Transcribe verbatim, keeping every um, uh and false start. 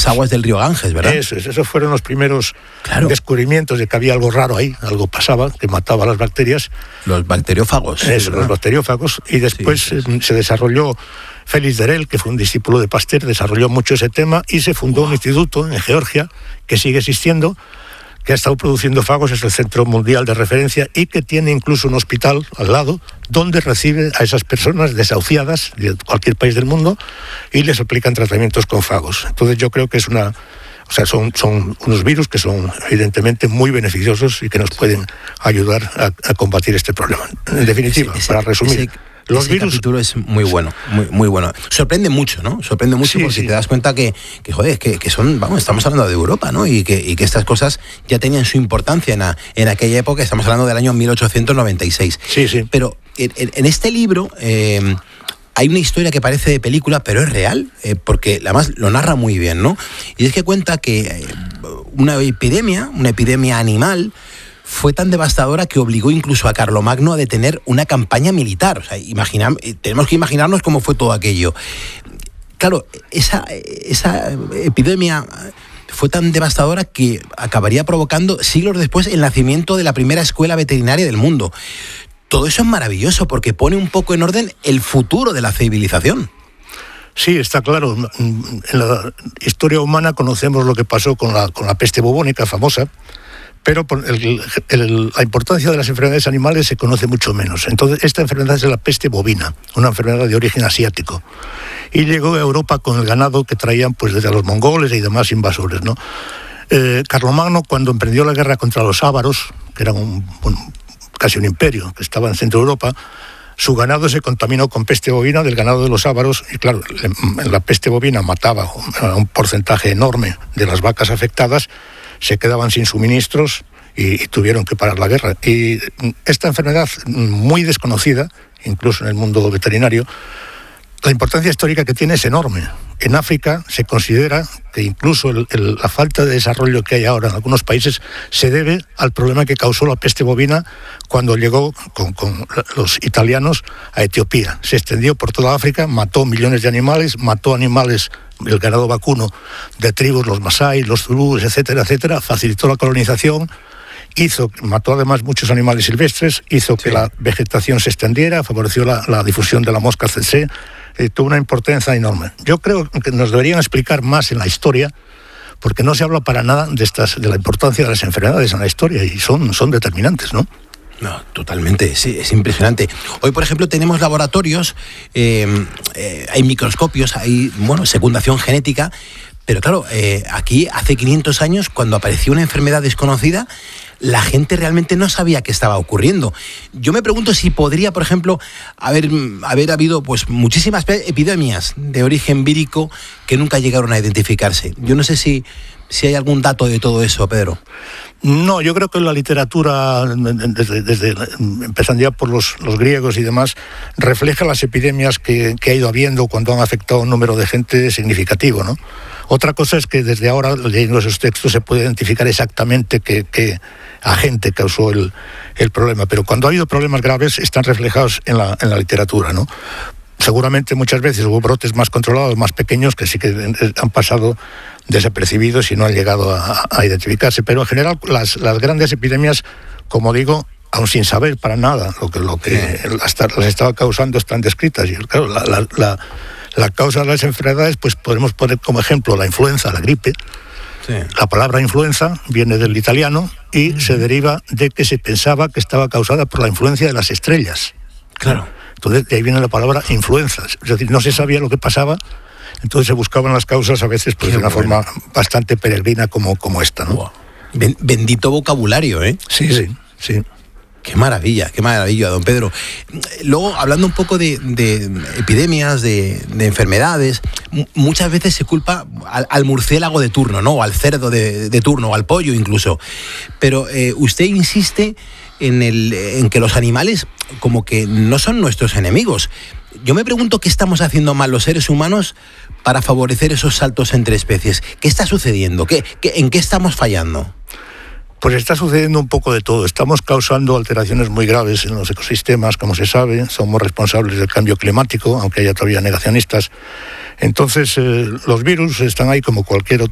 las aguas del río Ganges, ¿verdad? Eso, esos fueron los primeros claro. descubrimientos de que había algo raro ahí, algo pasaba, que mataba a las bacterias. Los bacteriófagos. Eso, los bacteriófagos. Y después sí, sí, sí. se desarrolló, Félix Derel, que fue un discípulo de Pasteur, desarrolló mucho ese tema y se fundó wow. un instituto en Georgia, que sigue existiendo, que ha estado produciendo fagos, es el centro mundial de referencia y que tiene incluso un hospital al lado donde recibe a esas personas desahuciadas de cualquier país del mundo y les aplican tratamientos con fagos. Entonces yo creo que es una... O sea, son, son unos virus que son evidentemente muy beneficiosos y que nos pueden ayudar a, a combatir este problema. En definitiva, ese, ese, para resumir... Ese... Los Ese virus... capítulo es muy bueno, muy, muy bueno. Sorprende mucho, ¿no? Sorprende mucho sí, porque sí. te das cuenta que, que joder, que, que son, vamos, estamos hablando de Europa, ¿no? Y que, y que estas cosas ya tenían su importancia en, a, en aquella época, estamos hablando del año mil ochocientos noventa y seis. Sí, sí. Pero en, en este libro eh, hay una historia que parece de película, pero es real, eh, porque además lo narra muy bien, ¿no? Y es que cuenta que eh, una epidemia, una epidemia animal, fue tan devastadora que obligó incluso a Carlomagno a detener una campaña militar. O sea, imagina, tenemos que imaginarnos cómo fue todo aquello. Claro, esa, esa epidemia fue tan devastadora que acabaría provocando siglos después el nacimiento de la primera escuela veterinaria del mundo. Todo eso es maravilloso porque pone un poco en orden el futuro de la civilización. Sí, está claro. En la historia humana conocemos lo que pasó con la, con la peste bubónica famosa, pero por el, el, la importancia de las enfermedades animales se conoce mucho menos. Entonces, esta enfermedad es la peste bovina, una enfermedad de origen asiático. Y llegó a Europa con el ganado que traían pues desde los mongoles y demás invasores, ¿no? Eh, Carlomagno, cuando emprendió la guerra contra los ávaros, que eran un, un, casi un imperio, que estaba en Centro Europa, su ganado se contaminó con peste bovina del ganado de los ávaros, y claro, la peste bovina mataba a un porcentaje enorme de las vacas afectadas, se quedaban sin suministros y, y tuvieron que parar la guerra. Y esta enfermedad, muy desconocida, incluso en el mundo veterinario, la importancia histórica que tiene es enorme. En África se considera que incluso el, el, la falta de desarrollo que hay ahora en algunos países se debe al problema que causó la peste bovina cuando llegó con, con los italianos a Etiopía. Se extendió por toda África, mató millones de animales, mató animales, el ganado vacuno de tribus, los masái, los zulúes, etcétera, etcétera, facilitó la colonización, hizo, mató además muchos animales silvestres, hizo sí. que la vegetación se extendiera, favoreció la, la difusión de la mosca tsetse, eh, tuvo una importancia enorme. Yo creo que nos deberían explicar más en la historia, porque no se habla para nada de estas, de la importancia de las enfermedades en la historia, y son, son determinantes, ¿no? No, totalmente, sí, es impresionante. Hoy, por ejemplo, tenemos laboratorios, eh, eh, hay microscopios, hay, bueno, secundación genética, pero claro, eh, aquí hace quinientos años, cuando apareció una enfermedad desconocida, la gente realmente no sabía qué estaba ocurriendo. Yo me pregunto si podría, por ejemplo, haber, haber habido pues muchísimas epidemias de origen vírico que nunca llegaron a identificarse. Yo no sé si, si hay algún dato de todo eso, Pedro. No, yo creo que la literatura, desde, desde empezando ya por los, los griegos y demás, refleja las epidemias que, que ha ido habiendo cuando han afectado a un número de gente significativo, ¿no? Otra cosa es que desde ahora, leyendo esos textos, se puede identificar exactamente qué, qué agente causó el, el problema, pero cuando ha habido problemas graves están reflejados en la, en la literatura, ¿no? Seguramente muchas veces hubo brotes más controlados, más pequeños, que sí que han pasado desapercibidos y no han llegado a, a identificarse, pero en general las, las grandes epidemias, como digo, aún sin saber para nada lo que, lo que sí. las, las estaba causando, están descritas. Y claro, la, la, la, la causa de las enfermedades, pues podemos poner como ejemplo la influenza, la gripe. Sí. La palabra influenza viene del italiano y uh-huh. se deriva de que se pensaba que estaba causada por la influencia de las estrellas. Claro. Entonces, de ahí viene la palabra influenza. Es decir, no se sabía lo que pasaba, entonces se buscaban las causas a veces pues, de una bueno. forma bastante peregrina como, como esta, ¿no? Wow. Bendito vocabulario, ¿eh? Sí, sí, sí. Qué maravilla, qué maravilla, don Pedro. Luego, hablando un poco de, de epidemias, de, de enfermedades, m- muchas veces se culpa al, al murciélago de turno, ¿no? O al cerdo de, de turno, o al pollo incluso. Pero eh, usted insiste en, el, en que los animales como que no son nuestros enemigos. Yo me pregunto qué estamos haciendo mal los seres humanos para favorecer esos saltos entre especies. ¿Qué está sucediendo? ¿Qué, qué, ¿En qué estamos fallando? Pues está sucediendo un poco de todo. Estamos causando alteraciones muy graves en los ecosistemas, como se sabe. Somos responsables del cambio climático, aunque haya todavía negacionistas. Entonces, eh, los virus están ahí como cualquier otro